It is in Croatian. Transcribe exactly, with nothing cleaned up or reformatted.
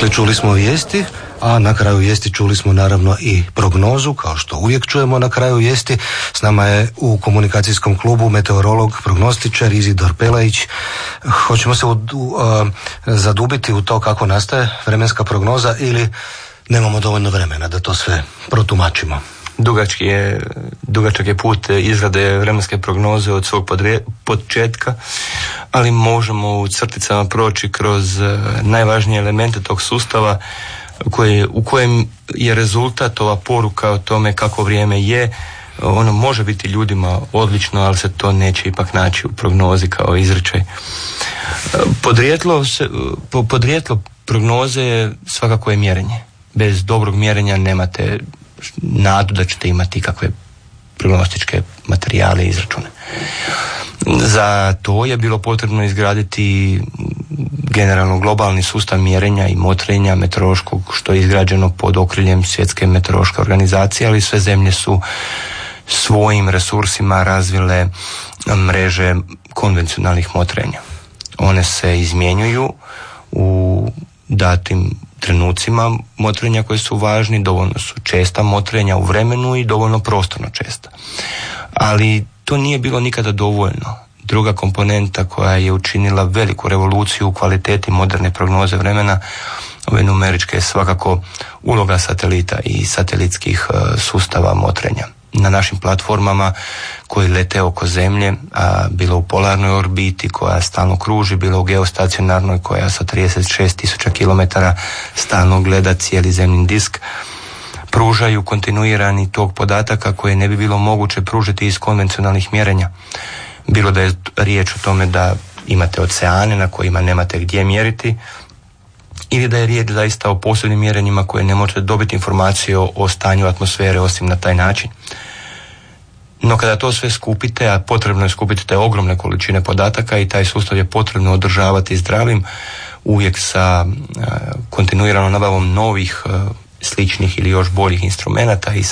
Dakle, čuli smo vijesti, a na kraju vijesti čuli smo naravno i prognozu, kao što uvijek čujemo na kraju vijesti. S nama je u komunikacijskom klubu meteorolog, prognostičar Izidor Pelajić. Hoćemo se u, u, a, zadubiti u to kako nastaje vremenska prognoza ili nemamo dovoljno vremena da to sve protumačimo? Dugačak je, dugačak je put izrade vremenske prognoze od svog podre, početka, ali možemo u crticama proći kroz najvažnije elemente tog sustava koje, u kojem je rezultat ova poruka o tome kako vrijeme je. Ono može biti ljudima odlično, ali se to neće ipak naći u prognozi kao izričaj. Podrijetlo, podrijetlo prognoze je svakako je mjerenje. Bez dobrog mjerenja nemate nadu da ćete imati kakve prognostičke materijale i izračune. Za to je bilo potrebno izgraditi generalno globalni sustav mjerenja i motrenja meteorološkog, što je izgrađeno pod okriljem Svjetske meteorološke organizacije, ali sve zemlje su svojim resursima razvile mreže konvencionalnih motrenja. One se izmjenjuju u datim trenucima motrenja koji su važni, dovoljno su česta motrenja u vremenu i dovoljno prostorno česta. Ali to nije bilo nikada dovoljno. Druga komponenta koja je učinila veliku revoluciju u kvaliteti moderne prognoze vremena, ove numeričke, je svakako uloga satelita i satelitskih sustava motrenja. Na našim platformama koji lete oko Zemlje, a bilo u polarnoj orbiti koja stalno kruži, bilo u geostacionarnoj koja sa trideset šest tisuća kilometara stalno gleda cijeli zemljin disk, pružaju kontinuirani tok podataka koje ne bi bilo moguće pružiti iz konvencionalnih mjerenja. Bilo da je riječ o tome da imate oceane na kojima nemate gdje mjeriti, ili da je riječ zaista o posebnim mjerenjima koje ne možete dobiti informaciju o stanju atmosfere osim na taj način. No kada to sve skupite, a potrebno je skupiti te ogromne količine podataka i taj sustav je potrebno održavati zdravim, uvijek sa kontinuiranom nabavom novih, sličnih ili još boljih instrumenata i